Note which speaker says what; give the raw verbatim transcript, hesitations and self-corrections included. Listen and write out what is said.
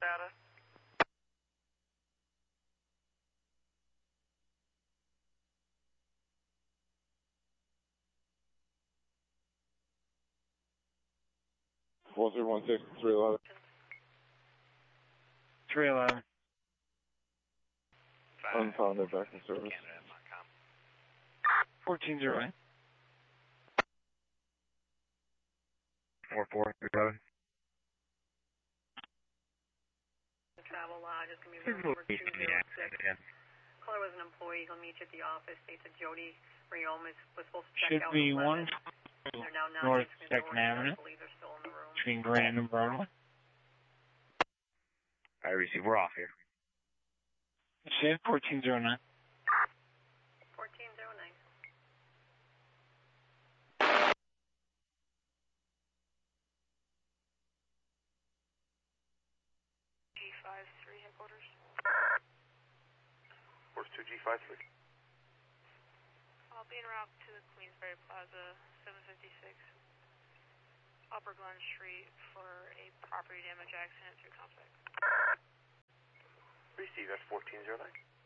Speaker 1: status?
Speaker 2: four zero one six, three eleven.
Speaker 3: three eleven.
Speaker 2: Unfounded back in service.
Speaker 3: fourteen zero nine.
Speaker 4: four four three eleven.
Speaker 5: Travel lodge is going to be room number two zero six. Caller was an employee. He'll meet you at the office. States that Jody Riom was supposed to check
Speaker 3: Should
Speaker 5: out.
Speaker 3: be
Speaker 5: the
Speaker 3: one
Speaker 5: They're now not
Speaker 3: North
Speaker 5: answering the door.
Speaker 3: Second Avenue
Speaker 5: I believe they're still in the room.
Speaker 3: between Grand and Broadway.
Speaker 4: I receive. We're off here.
Speaker 3: Say fourteen zero nine.
Speaker 5: fourteen zero nine. G five three headquarters.
Speaker 1: Where's two G five three?
Speaker 5: I'll be en route to the Queensberry Plaza, seven fifty-six, Upper Glen Street for a property damage accident through Complex.
Speaker 1: Receive, that's fourteen zero nine.